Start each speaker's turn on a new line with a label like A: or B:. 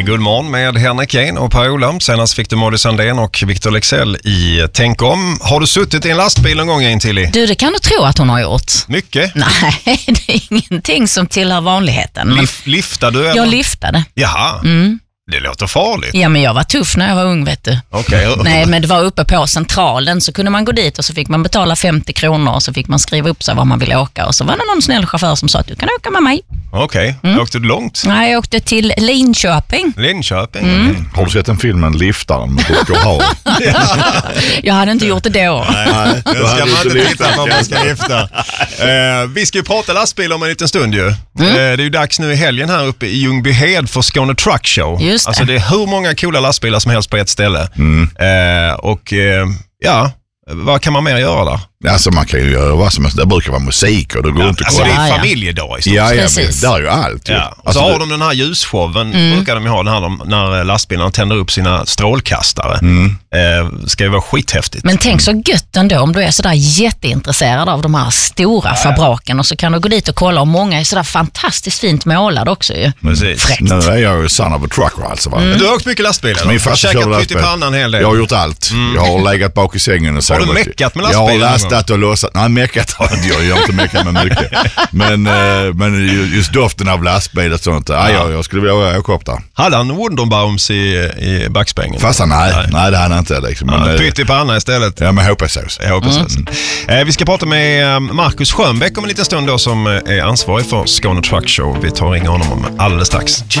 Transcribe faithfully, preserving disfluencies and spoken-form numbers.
A: är Guldmorgon med Henrik Kane och Per-Ola. Senast fick du Molly Sandén och Victor Lexell i Tänk om. Har du suttit i en lastbil någon gång in till i?
B: Du, det kan du tro att hon har gjort.
A: Mycket?
B: Nej, det är ingenting som tillhör vanligheten.
A: Lif- liftade du? Eller?
B: Jag liftade.
A: Jaha.
B: Mm.
A: Det låter farligt.
B: Ja, men jag var tuff när jag var ung, vet du.
A: Okay.
B: Nej, men det var uppe på centralen, så kunde man gå dit och så fick man betala femtio kronor och så fick man skriva upp sig var man ville åka. Och så var det någon snäll chaufför som sa att du kan åka med mig.
A: Okej, okay.
B: Mm.
A: Åkte du långt?
B: Nej, jag åkte till Linköping.
A: Linköping?
B: Mm.
A: Okay.
C: Har du sett en filmen Liftaren med Rutger Hauer?
B: Jag hade inte gjort det då.
A: Nej, då ska man inte titta på om man ska lyfta. Eh, vi ska ju prata lastbil om en liten stund ju. Mm. Eh, det är ju dags nu i helgen här uppe i Ljungbyhed för Skåne Truck Show.
B: Just det.
A: Alltså det är hur många coola lastbilar som helst på ett ställe.
C: Mm.
A: Eh, och eh, ja, vad kan man mer göra där?
C: Alltså man kan ju göra vad som helst. Det brukar vara musik och det går
A: Ja,
C: inte
A: alltså
C: kvar.
A: det är
B: Ja, ja.
A: familjedag i stort.
C: Ja, ja,
B: Precis.
C: det är ju allt. Ju.
A: Ja. Och
C: Alltså,
A: så har
C: det-
A: de den här ljusshowen,
B: Mm.
A: brukar de ju ha den här de, när lastbilarna tänder upp sina strålkastare.
C: Mm.
A: Eh, ska ju vara skithäftigt.
B: Men tänk så gött ändå om du är sådär jätteintresserad av de här stora fabriken och så kan du gå dit och kolla, och många är sådär fantastiskt fint målade också ju.
A: Precis.
B: Fräckt.
C: Nu är jag ju son of a trucker alltså. Va?
A: Men du har åkt mycket lastbil eller?
C: Min farsa
A: Käkat
C: körde
A: pytt i
C: lastbil.
A: pannan en hel del.
C: Jag har gjort allt. Jag har legat bak i sängen och sovit.
A: du meckat med
C: Jag
A: lastbilen
C: har
A: någon
C: lastat och lossat. Nej, meckat har jag inte. Jag har inte meckat med mycket. Men, eh, men just doften av lastbil och sånt. Ja. Jag, jag skulle vilja åka upp där.
A: Hade han Wunderbaums i, i backspängen?
C: Fast nej, nej, nej, det hade han inte. Liksom. Men,
A: Ja,
C: eh,
A: pytt i pannan istället.
C: ja, med H P-sås.
A: Jag hoppas det. Eh, vi ska prata med eh, Marcus Schönbeck om en liten stund då, som eh, är ansvarig för Skåne Truck Show. Vi tar och ringer honom om alldeles strax.